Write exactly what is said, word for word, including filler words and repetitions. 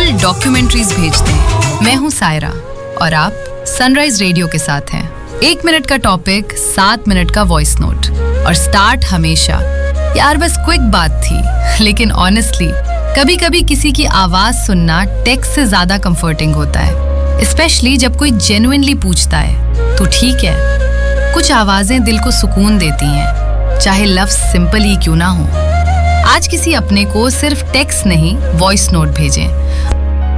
आजकल डॉक्यूमेंट्रीज भेजते हैं। मैं हूँ सायरा और आप सनराइज रेडियो के साथ हैं। एक मिनट का टॉपिक, सात मिनट का वॉइस नोट और स्टार्ट हमेशा यार बस क्विक बात थी, लेकिन ऑनेस्टली कभी कभी किसी की आवाज सुनना टेक्स्ट से ज्यादा कंफर्टिंग होता है, स्पेशली जब कोई जेन्युइनली पूछता है तो ठीक है। कुछ आवाजें दिल को सुकून देती हैं, चाहे लफ्ज सिंपल ही क्यों ना हो। आज किसी अपने को सिर्फ टेक्स्ट नहीं, वॉइस नोट भेजें।